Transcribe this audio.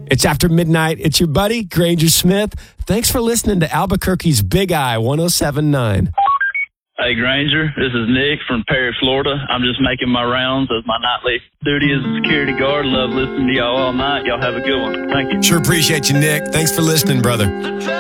It's after midnight. It's your buddy, Granger Smith. Thanks for listening to Albuquerque's Big Eye 107.9. Hey, Granger, this is Nick from Perry, Florida. I'm just making my rounds as my nightly duty as a security guard. Love listening to y'all all night. Y'all have a good one. Thank you. Sure appreciate you, Nick. Thanks for listening, brother.